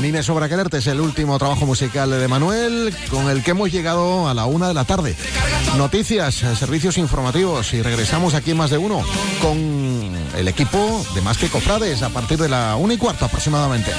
mí me sobra quererte es el último trabajo musical de Manuel, con el que hemos llegado a la 1 de la tarde. Noticias, servicios informativos y regresamos aquí en Más de Uno con el equipo de Más que Cofrades a partir de la 1:15 aproximadamente.